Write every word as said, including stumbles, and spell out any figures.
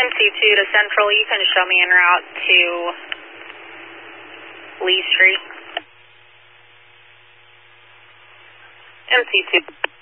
M C two to Central, you can show me en route to Lee Street. M C two.